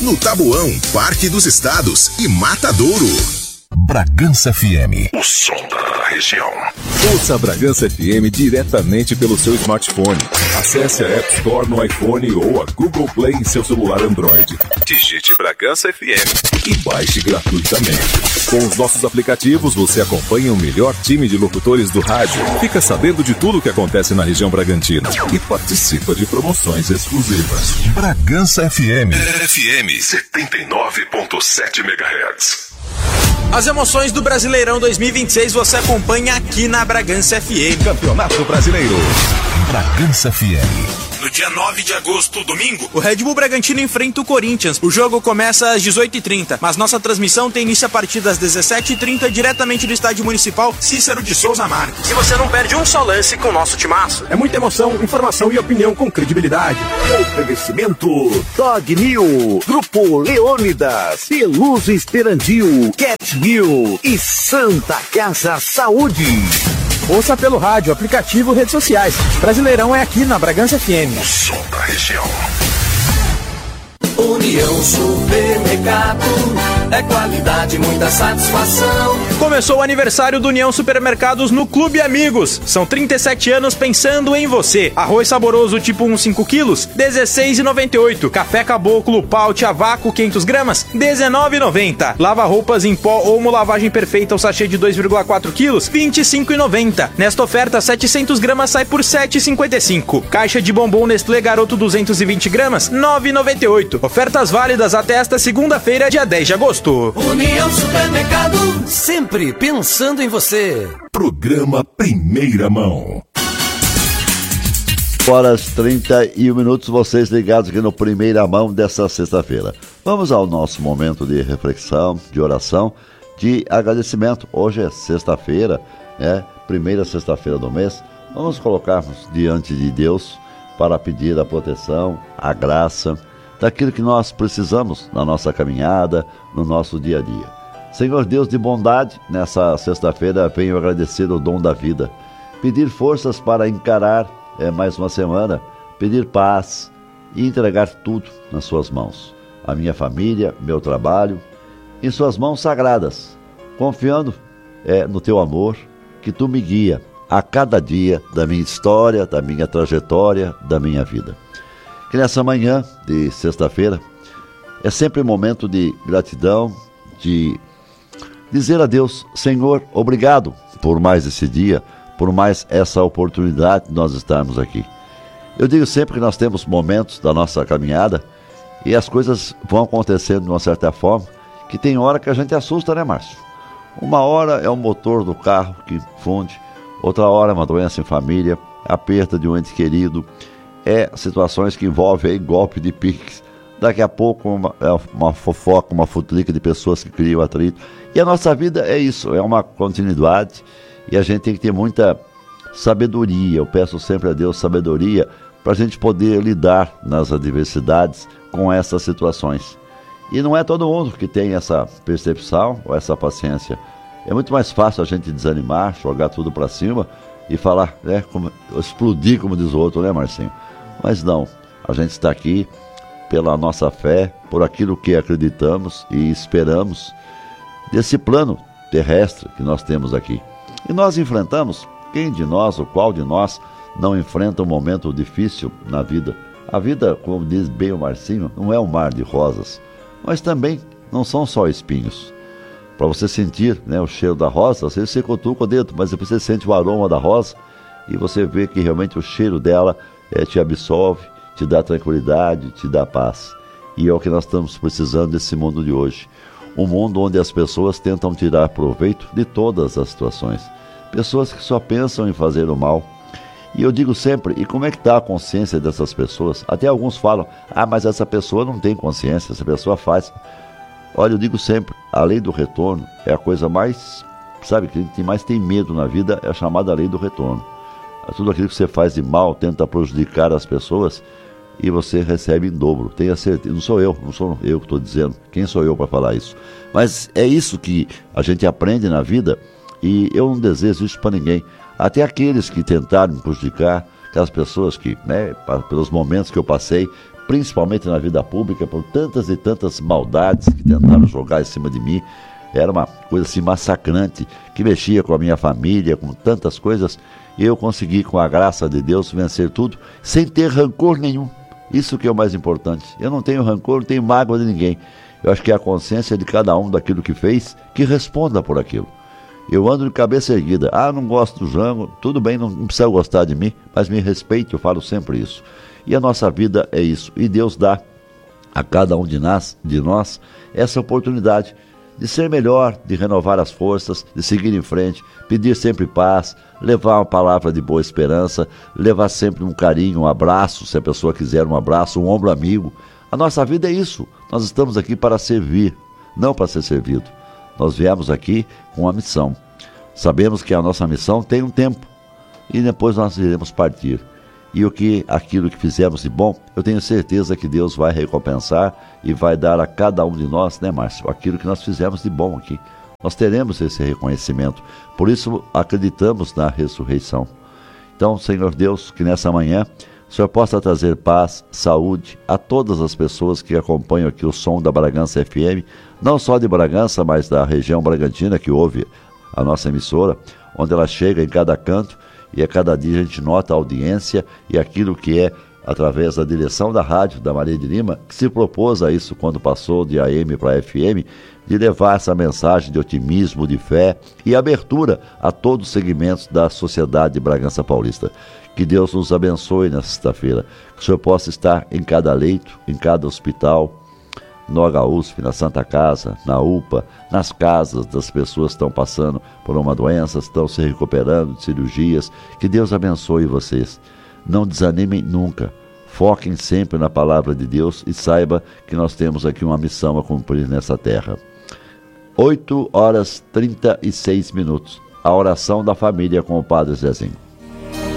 no Taboão, Parque dos Estados e Matadouro. Bragança FM. O som da região. Ouça a Bragança FM diretamente pelo seu smartphone. Acesse a App Store no iPhone ou a Google Play em seu celular Android. Digite Bragança FM e baixe gratuitamente. Com os nossos aplicativos, você acompanha o melhor time de locutores do rádio, fica sabendo de tudo o que acontece na região Bragantina e participa de promoções exclusivas. Bragança FM. FM 79.7 MHz. As emoções do Brasileirão 2026 você acompanha aqui na Bragança FM. Campeonato Brasileiro. Bragança FM. No dia 9 de agosto, domingo, o Red Bull Bragantino enfrenta o Corinthians. O jogo começa às 18h30, mas nossa transmissão tem início a partir das 17h30 diretamente do Estádio Municipal Cícero de Souza Marques. E você não perde um só lance com o nosso timaço. É muita emoção, informação e opinião com credibilidade. Oferecimento Dog New, Grupo Leônidas, Peluso Esperandil, Cat New e Santa Casa Saúde. Ouça pelo rádio, aplicativo, redes sociais. Brasileirão é aqui na Bragança FM. O som da região. União Supermercado, é qualidade, muita satisfação. Começou o aniversário do União Supermercados no Clube Amigos. São 37 anos pensando em você. Arroz saboroso tipo 1,5 quilos, R$16,98. Café Caboclo, Paute, a vácuo, 500 gramas, R$19,90. Lava roupas em pó Omo lavagem perfeita, o sachê de 2,4 quilos, R$25,90. Nesta oferta, 700 gramas sai por R$7,55. Caixa de bombom Nestlé Garoto 220 gramas, R$9,98. Ofertas válidas até esta segunda-feira, dia 10 de agosto. União Supermercado, sempre pensando em você. Programa Primeira Mão. Horas 31 minutos, vocês ligados aqui no Primeira Mão dessa sexta-feira. Vamos ao nosso momento de reflexão, de oração, de agradecimento. Hoje é sexta-feira, primeira sexta-feira do mês. Vamos colocarmos diante de Deus para pedir a proteção, a graça, daquilo que nós precisamos na nossa caminhada, no nosso dia a dia. Senhor Deus de bondade, nessa sexta-feira venho agradecer o dom da vida, pedir forças para encarar mais uma semana, pedir paz e entregar tudo nas suas mãos. A minha família, meu trabalho, em suas mãos sagradas, confiando no teu amor, que tu me guia a cada dia da minha história, da minha trajetória, da minha vida. Que nessa manhã de sexta-feira é sempre um momento de gratidão, de dizer a Deus, Senhor, obrigado por mais esse dia, por mais essa oportunidade de nós estarmos aqui. Eu digo sempre que nós temos momentos da nossa caminhada e as coisas vão acontecendo de uma certa forma, que tem hora que a gente assusta, né, Márcio? Uma hora é o motor do carro que funde, outra hora é uma doença em família, a perda de um ente querido, situações que envolvem golpe de piques. Daqui a pouco uma fofoca, uma futurica de pessoas que criam atrito. E a nossa vida é isso, é uma continuidade e a gente tem que ter muita sabedoria. Eu peço sempre a Deus sabedoria para a gente poder lidar nas adversidades com essas situações. E não é todo mundo que tem essa percepção ou essa paciência. É muito mais fácil a gente desanimar, jogar tudo para cima e falar, explodir, como diz o outro, né, Marcinho? Mas não, a gente está aqui pela nossa fé, por aquilo que acreditamos e esperamos desse plano terrestre que nós temos aqui. E nós enfrentamos, quem de nós, ou qual de nós, não enfrenta um momento difícil na vida? A vida, como diz bem o Marcinho, não é um mar de rosas, mas também não são só espinhos. Para você sentir o cheiro da rosa, você cutuca o dedo, mas depois você sente o aroma da rosa e você vê que realmente o cheiro dela te absolve, te dá tranquilidade, te dá paz. E é o que nós estamos precisando nesse mundo de hoje. Um mundo onde as pessoas tentam tirar proveito de todas as situações. Pessoas que só pensam em fazer o mal. E eu digo sempre, e como é que está a consciência dessas pessoas? Até alguns falam, mas essa pessoa não tem consciência, essa pessoa faz. Olha, eu digo sempre, a lei do retorno é a coisa mais, que a gente mais tem medo na vida, é a chamada lei do retorno. Tudo aquilo que você faz de mal, tenta prejudicar as pessoas e você recebe em dobro. Tenha certeza, não sou eu que estou dizendo, quem sou eu para falar isso? Mas é isso que a gente aprende na vida e eu não desejo isso para ninguém. Até aqueles que tentaram me prejudicar, aquelas pessoas que, pelos momentos que eu passei, principalmente na vida pública, por tantas e tantas maldades que tentaram jogar em cima de mim. Era uma coisa assim massacrante, que mexia com a minha família, com tantas coisas. E eu consegui, com a graça de Deus, vencer tudo, sem ter rancor nenhum. Isso que é o mais importante. Eu não tenho rancor, não tenho mágoa de ninguém. Eu acho que é a consciência de cada um daquilo que fez, que responda por aquilo. Eu ando de cabeça erguida. Não gosto do Jango, tudo bem, não precisa gostar de mim, mas me respeite, eu falo sempre isso. E a nossa vida é isso. E Deus dá a cada um de nós essa oportunidade de ser melhor, de renovar as forças, de seguir em frente, pedir sempre paz, levar uma palavra de boa esperança, levar sempre um carinho, um abraço, se a pessoa quiser um abraço, um ombro amigo. A nossa vida é isso. Nós estamos aqui para servir, não para ser servido. Nós viemos aqui com uma missão. Sabemos que a nossa missão tem um tempo e depois nós iremos partir. E aquilo que fizemos de bom, eu tenho certeza que Deus vai recompensar e vai dar a cada um de nós, né, Márcio, aquilo que nós fizemos de bom aqui. Nós teremos esse reconhecimento. Por isso acreditamos na ressurreição. Então, Senhor Deus, que nessa manhã o Senhor possa trazer paz, saúde a todas as pessoas que acompanham aqui o som da Bragança FM, não só de Bragança, mas da região Bragantina, que ouve a nossa emissora, onde ela chega em cada canto. E a cada dia a gente nota a audiência e aquilo que é, através da direção da rádio da Maria de Lima, que se propôs a isso quando passou de AM para FM, de levar essa mensagem de otimismo, de fé e abertura a todos os segmentos da sociedade de Bragança Paulista. Que Deus nos abençoe nesta sexta-feira, que o Senhor possa estar em cada leito, em cada hospital, no HUSP, na Santa Casa, na UPA, nas casas das pessoas que estão passando por uma doença, estão se recuperando de cirurgias. Que Deus abençoe vocês. Não desanimem nunca. Foquem sempre na palavra de Deus e saiba que nós temos aqui uma missão a cumprir nessa terra. 8h36. A oração da família com o Padre Zezinho.